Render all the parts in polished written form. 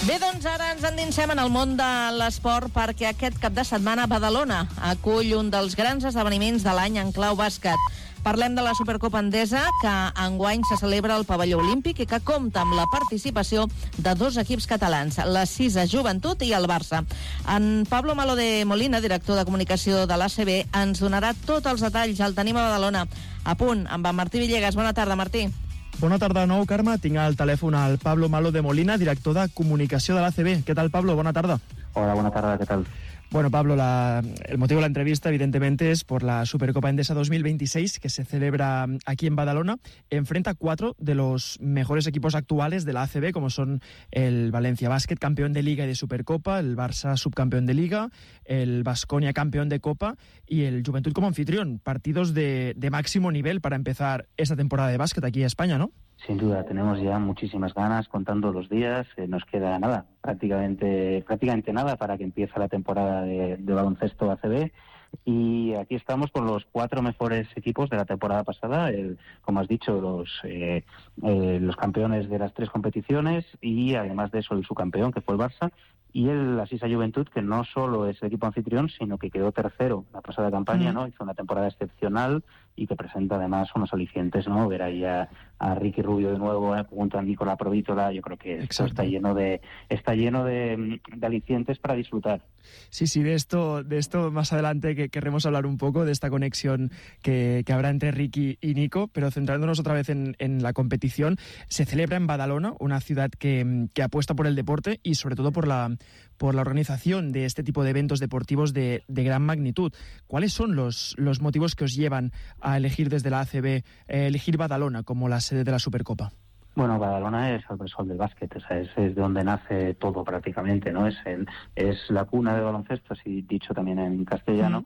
Bé, doncs ara ens endinsem en el món de l'esport perquè aquest cap de setmana Badalona acull un dels grans esdeveniments de l'any en clau bàsquet. Parlem de la Supercopa Endesa, que enguany se celebra al pavelló olímpic i que compta amb la participació de 2 equips catalans, la Cisa Joventut i el Barça. En Pablo Malo de Molina, director de comunicació de l'ACB, ens donarà tots els detalls. El tenim a Badalona. A punt, amb en Martí Villegas. Bona tarda, Martí. Bona tarda de nou, Carme. Tinc al telèfon al Pablo Malo de Molina, director de comunicació de l'ACB. Què tal, Pablo? Bona tarda. Hola, buena tarde, ¿qué tal? Bueno, Pablo, el motivo de la entrevista, evidentemente, es por la Supercopa Endesa 2026, que se celebra aquí en Badalona. Enfrenta 4 de los mejores equipos actuales de la ACB, como son el Valencia Basket, campeón de Liga y de Supercopa, el Barça, subcampeón de Liga, el Baskonia, campeón de Copa, y el Juventud como anfitrión. Partidos de máximo nivel para empezar esta temporada de básquet aquí en España, ¿no? Sin duda, tenemos ya muchísimas ganas, contando los días, nos queda nada, prácticamente nada para que empiece la temporada de baloncesto ACB, y aquí estamos con los 4 mejores equipos de la temporada pasada, como has dicho, los campeones de las 3 competiciones, y además de eso el subcampeón, que fue el Barça, y la Cisa Juventud, que no solo es el equipo anfitrión, sino que quedó tercero la pasada campaña, ¿no? Hizo una temporada excepcional y que presenta además unos alicientes, ¿no? Ver ahí a Ricky Rubio de nuevo, junto a Nicola Provítola, yo creo que esto está lleno de alicientes para disfrutar. Sí, de esto más adelante que querremos hablar un poco, de esta conexión que habrá entre Ricky y Nico, pero centrándonos otra vez en la competición. Se celebra en Badalona, una ciudad que apuesta por el deporte y sobre todo por la organización de este tipo de eventos deportivos de gran magnitud. ¿Cuáles son los motivos que os llevan a elegir desde la ACB, elegir Badalona como la sede de la Supercopa? Bueno, Badalona es el brezol del básquet, o sea, es de donde nace todo prácticamente, ¿no? Es la cuna de baloncesto, así dicho también en castellano.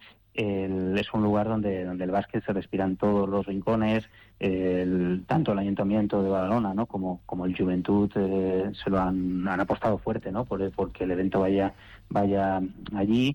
Es un lugar donde el básquet se respira en todos los rincones, tanto el Ayuntamiento de Badalona, ¿no? como el Juventud se lo han apostado fuerte, ¿no? Porque el evento vaya allí.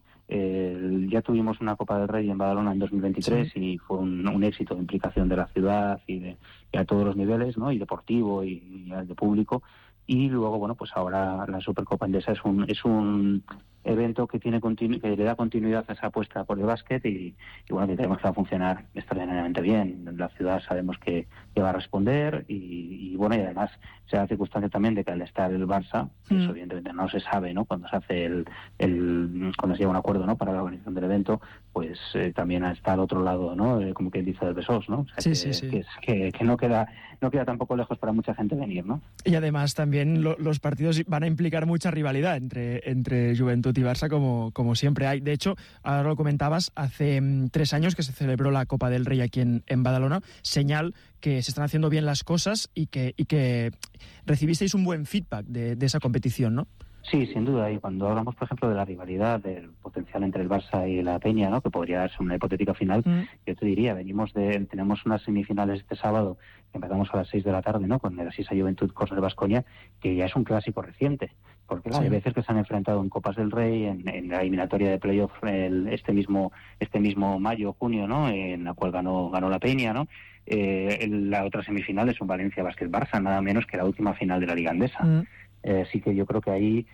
Ya tuvimos una Copa del Rey en Badalona en 2023 y fue un éxito de implicación de la ciudad y a todos los niveles, ¿no? Y deportivo y de público. Y luego, bueno, pues ahora la Supercopa Endesa es un evento que que le da continuidad a esa apuesta por el básquet y bueno, que tenemos que va a funcionar extraordinariamente bien. La ciudad sabemos que va a responder y bueno, y además se da la circunstancia también de que al estar el Barça, eso evidentemente no se sabe, ¿no? Cuando se hace cuando se llega a un acuerdo, ¿no? Para la organización del evento, pues también está al otro lado, ¿no? Como quien dice del Besós, ¿no? O sea, sí. Que no queda tampoco lejos para mucha gente venir, ¿no? Y además también los partidos van a implicar mucha rivalidad entre Juventud y Barça, como siempre hay. De hecho, ahora lo comentabas, hace 3 años que se celebró la Copa del Rey aquí en Badalona, señal que se están haciendo bien las cosas y que recibisteis un buen feedback de esa competición, ¿no? Sí, sin duda. Y cuando hablamos, por ejemplo, de la rivalidad, del potencial entre el Barça y la Peña, ¿no? Que podría darse una hipotética final, yo te diría, tenemos unas semifinales este sábado, que empezamos a las 6 de la tarde, ¿no? Con el Cisa Juventud con el Baskonia, que ya es un clásico reciente. Porque hay veces que se han enfrentado en Copas del Rey, en la eliminatoria de playoff este mismo mayo, junio, ¿no? En la cual ganó la Peña, ¿no? La otra semifinal es un Valencia Basket Barça, nada menos que la última final de la Liga Endesa. Así que yo creo que ahí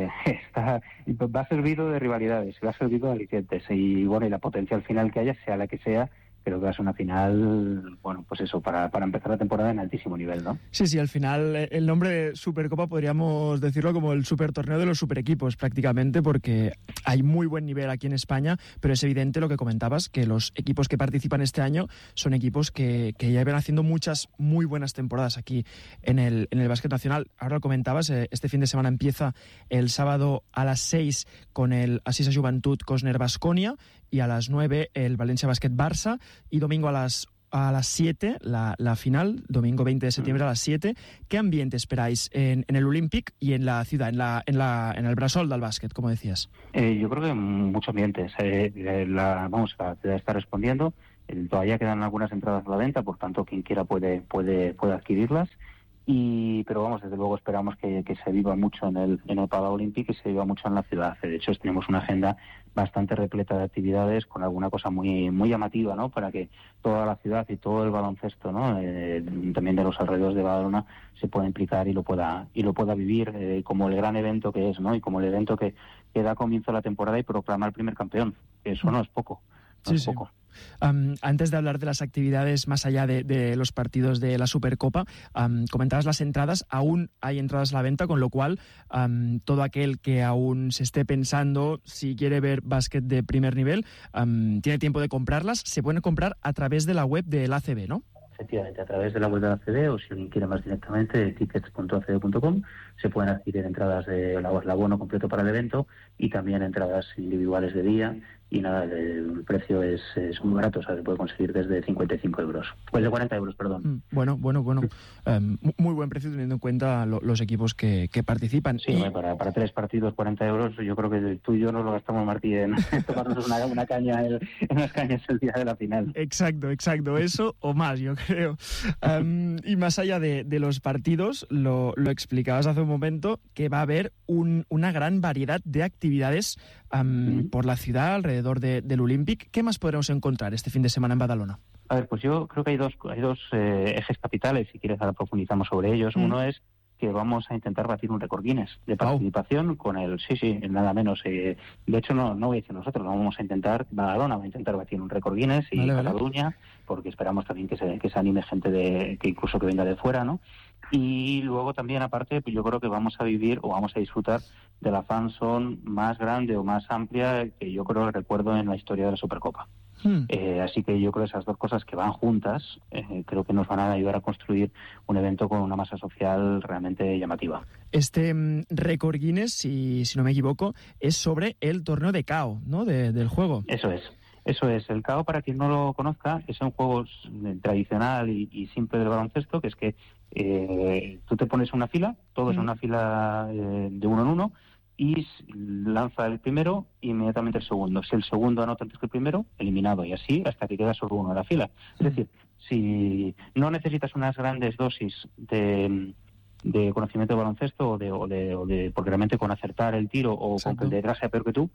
va servido de rivalidades, va servido de alicientes y bueno, y la potencial final que haya, sea la que sea, creo que va a ser una final, bueno, pues eso, para empezar la temporada en altísimo nivel, ¿no? Sí, al final el nombre de Supercopa podríamos decirlo como el super torneo de los super equipos prácticamente, porque hay muy buen nivel aquí en España, pero es evidente lo que comentabas, que los equipos que participan este año son equipos que ya ven haciendo muchas muy buenas temporadas aquí en el básquet nacional. Ahora lo comentabas, este fin de semana empieza el sábado a las 6 con el Cisa Joventut Cosner Baskonia y a las 9 el Valencia Basket Barça y domingo a las 7 la final, domingo 20 de septiembre a las 7. ¿Qué ambiente esperáis en el Olympic y en la ciudad, en el brasol del básquet, como decías? Yo creo que mucho ambiente. La ciudad está respondiendo. Todavía quedan algunas entradas a la venta, por tanto quien quiera puede adquirirlas. Pero vamos, desde luego esperamos que se viva mucho en el Palau Olímpic y se viva mucho en la ciudad. De hecho, tenemos una agenda bastante repleta de actividades con alguna cosa muy muy llamativa, ¿no? Para que toda la ciudad y todo el baloncesto, ¿no? También de los alrededores de Badalona se pueda implicar y lo pueda vivir como el gran evento que es, ¿no? Y como el evento que da comienzo a la temporada y proclama el primer campeón. Eso no es poco. No es poco. Antes de hablar de las actividades más allá de los partidos de la Supercopa, comentabas las entradas. Aún hay entradas a la venta, con lo cual todo aquel que aún se esté pensando si quiere ver básquet de primer nivel tiene tiempo de comprarlas. Se pueden comprar a través de la web del ACB, ¿no? Efectivamente, a través de la web de la ACB, o si alguien quiere más directamente, tickets.acb.com, se pueden adquirir entradas del abono completo para el evento y también entradas individuales de día. Y nada, el precio es muy barato, o sea, se puede conseguir desde 55 euros. Pues de 40 euros, perdón. Bueno. Muy buen precio teniendo en cuenta los equipos que participan. Sí, para 3 partidos, 40 euros, yo creo que tú y yo nos lo gastamos, Martí, en tomarnos una caña en unas cañas el día de la final. Exacto, eso o más, yo creo. Y más allá de los partidos, lo explicabas hace un momento, que va a haber una gran variedad de actividades por la ciudad, alrededor del Olímpic. ¿Qué más podremos encontrar este fin de semana en Badalona? A ver, pues yo creo que hay dos ejes capitales, si quieres ahora profundizamos sobre ellos. Uno es que vamos a intentar batir un récord Guinness de participación con nada menos. De hecho, no voy a decir nosotros, no vamos a intentar, Badalona va a intentar batir un récord Guinness y Cataluña, porque esperamos también que se anime gente que incluso que venga de fuera, ¿no? Y luego también, aparte, pues yo creo que vamos a vivir o vamos a disfrutar de la fanzone más grande o más amplia que yo creo que recuerdo en la historia de la Supercopa. Así que yo creo que esas dos cosas que van juntas creo que nos van a ayudar a construir un evento con una masa social realmente llamativa. Este récord Guinness, si no me equivoco, es sobre el torneo de KO, ¿no? Del juego. Eso es. El KO, para quien no lo conozca, es un juego tradicional y simple del baloncesto, que es que tú te pones una fila, todos en una fila de uno en uno, y lanza el primero y inmediatamente el segundo. Si el segundo anota antes que el primero, eliminado, y así hasta que queda solo uno en la fila. Es decir, si no necesitas unas grandes dosis de conocimiento de baloncesto o de porque realmente con acertar el tiro o con que el de detrás sea peor que tú,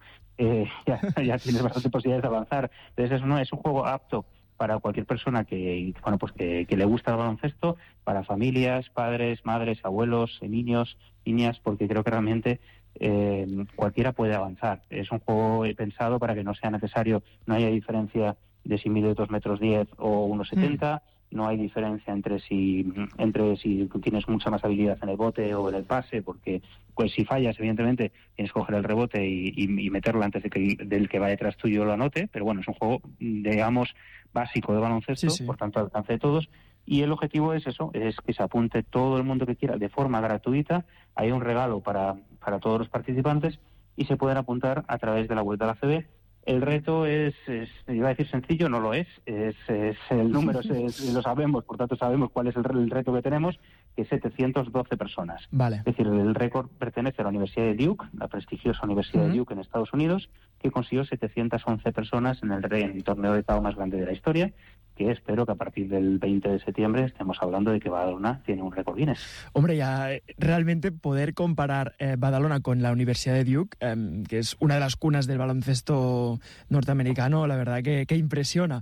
ya tienes bastante posibilidades de avanzar. Entonces es un juego apto para cualquier persona que le gusta el baloncesto, para familias, padres, madres, abuelos, niños, niñas, porque creo que realmente cualquiera puede avanzar. Es un juego pensado para que no sea necesario, no haya diferencia de si mide 2,10 metros o 1,70. No hay diferencia entre si tienes mucha más habilidad en el bote o en el pase, porque pues si fallas, evidentemente, tienes que coger el rebote y meterlo antes de que del que va detrás tuyo lo anote. Pero bueno, es un juego, digamos, básico de baloncesto, por tanto, al alcance de todos. Y el objetivo es eso, es que se apunte todo el mundo que quiera de forma gratuita. Hay un regalo para todos los participantes y se pueden apuntar a través de la web de la ACB. El reto es, iba a decir sencillo, no lo es el número, lo sabemos, por tanto sabemos cuál es el reto que tenemos, que es 712 personas. Vale. Es decir, el récord pertenece a la Universidad de Duke, la prestigiosa Universidad de Duke en Estados Unidos, que consiguió 711 personas en el torneo de KO más grande de la historia, que espero que a partir del 20 de septiembre estemos hablando de que Badalona tiene un récord Guinness. Hombre, ya realmente poder comparar Badalona con la Universidad de Duke, que es una de las cunas del baloncesto norteamericano, la verdad que impresiona.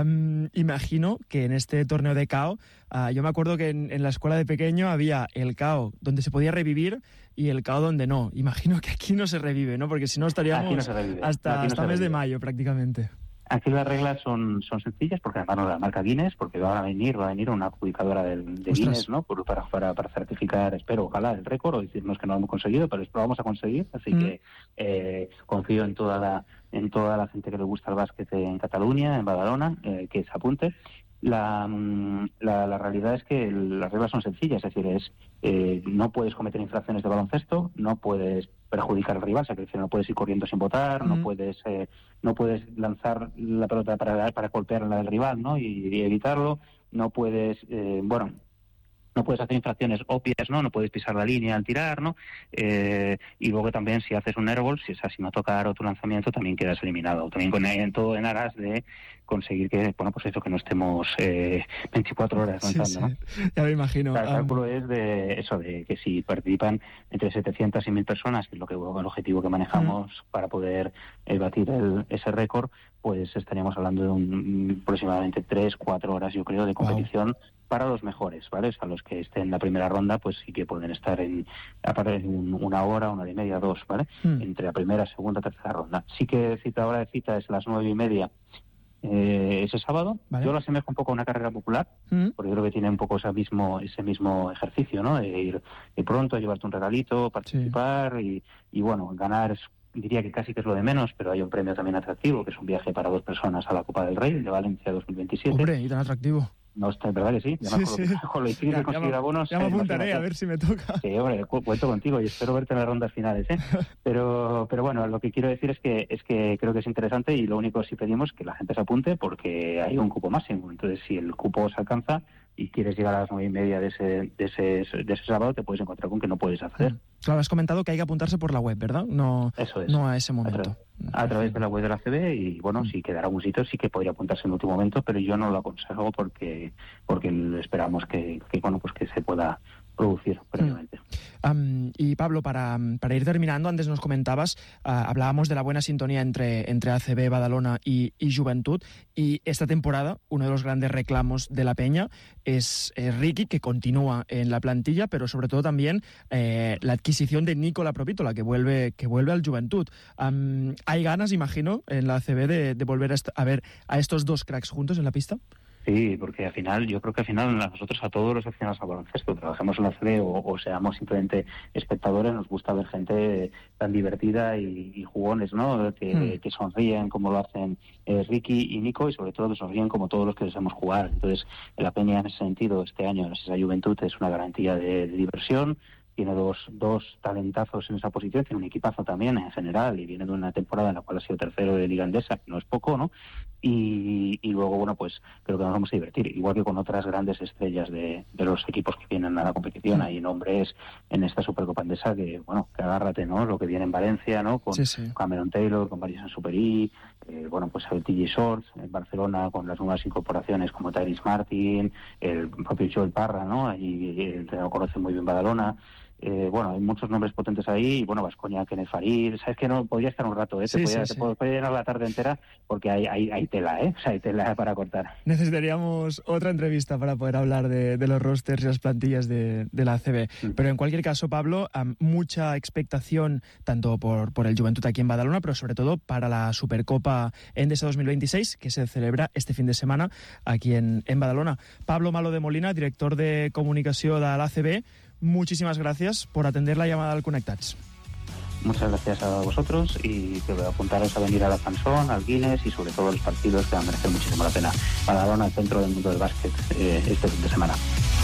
Imagino que en este torneo de KO, yo me acuerdo que en la escuela de pequeño había el KO donde se podía revivir y el KO donde no. Imagino que aquí no se revive, ¿no? Porque si no estaríamos hasta mes de mayo prácticamente. Aquí las reglas son sencillas, porque además nos la marca Guinness, porque va a venir una adjudicadora de Guinness, ¿no? Para certificar, espero, ojalá, el récord, o decirnos que no lo hemos conseguido, pero lo vamos a conseguir, así que confío en toda la gente que le gusta el básquet en Cataluña, en Badalona, que se apunte. La realidad es que las reglas son sencillas, es decir, no puedes cometer infracciones de baloncesto, no puedes perjudicar al rival, o sea, que no puedes ir corriendo sin botar, no puedes lanzar la pelota para golpear a la del rival, ¿no? y evitarlo, no puedes no puedes hacer infracciones obvias, no puedes pisar la línea al tirar, ¿no? Y luego también si haces un airball, si no tocar tu lanzamiento, también quedas eliminado. También todo en aras de conseguir que, pues eso, que no estemos 24 horas lanzando, ¿no? Ya me imagino. El cálculo es de que si participan entre 700 y 1000 personas, que es el objetivo que manejamos para poder batir ese récord, pues estaríamos hablando de aproximadamente 3-4 horas, yo creo, de competición para los mejores, ¿vale? O sea, los que estén en la primera ronda, pues sí que pueden estar en 1 hora, 1 hora y media, 2, ¿vale? Entre la primera, segunda, tercera ronda. Sí que hora de cita es las 9:30 ese sábado. ¿Vale? Yo lo asemejo un poco a una carrera popular, porque creo que tiene un poco ese mismo ejercicio, ¿no? De ir pronto, llevarte un regalito, participar y bueno, ganar diría que casi que es lo de menos, pero hay un premio también atractivo, que es un viaje para 2 personas a la Copa del Rey de Valencia 2027. Hombre, y tan atractivo. No, está, ¿verdad que sí? Ya me abonos. Ya me apuntaré a ver si me toca. Sí, hombre, cuento contigo y espero verte en las rondas finales, ¿eh? Pero bueno, lo que quiero decir es que creo que es interesante y lo único sí pedimos que la gente se apunte porque hay un cupo máximo. Entonces, si el cupo se alcanza y quieres llegar a las 9:30 de ese sábado, te puedes encontrar con que no puedes acceder. Claro, has comentado que hay que apuntarse por la web, ¿verdad? No, eso es. No a ese momento. A través de la web de la ACB y bueno, si quedara algún sitio sí que podría apuntarse en último momento, pero yo no lo aconsejo porque esperamos que se pueda producir previamente. Y Pablo, para ir terminando, antes nos comentabas, hablábamos de la buena sintonía entre ACB, Badalona y Joventut, y esta temporada uno de los grandes reclamos de la Peña es Ricky, que continúa en la plantilla, pero sobre todo también la adquisición de Nicola Propitola, que vuelve al Joventut. ¿Hay ganas, imagino, en la ACB de volver a ver a estos dos cracks juntos en la pista? Sí, porque yo creo que al final nosotros a todos los aficionados al baloncesto, trabajemos en la ACB o seamos simplemente espectadores, nos gusta ver gente tan divertida y jugones, ¿no? Que sonríen como lo hacen Ricky y Nico y sobre todo que sonríen como todos los que deseamos jugar. Entonces, la Peña en ese sentido este año, gracias a Joventut, es una garantía de diversión. Tiene dos talentazos en esa posición, tiene un equipazo también en general y viene de una temporada en la cual ha sido tercero de Liga Endesa, que no es poco, ¿no? Y luego, bueno, pues creo que nos vamos a divertir, igual que con otras grandes estrellas de los equipos que vienen a la competición. Hay nombres en esta Supercopa Endesa que agárrate, ¿no? Lo que viene en Valencia, ¿no? Con Cameron Taylor, con Varison Superi, pues el TJ Shorts en Barcelona con las nuevas incorporaciones como Tyrese Martin, el propio Joel Parra, ¿no? Allí el entrenador conoce muy bien Badalona. Hay muchos nombres potentes ahí y Baskonia, Kenneth Farid, sabes que no podría estar un rato, te puede llenar la tarde entera porque hay tela, o sea, hay tela para cortar. Necesitaríamos otra entrevista para poder hablar de los rosters y las plantillas de la ACB, pero en cualquier caso, Pablo, mucha expectación tanto por el Joventut aquí en Badalona, pero sobre todo para la Supercopa Endesa 2026 que se celebra este fin de semana aquí en Badalona. Pablo Malo de Molina, director de comunicació de l'ACB, muchísimas gracias por atender la llamada al Connectats. Muchas gracias a vosotros y que apuntaros a venir a la Sansón, al Guinness y sobre todo a los partidos que van a merecer muchísimo la pena. Badalona, el centro del mundo del básquet este fin de semana.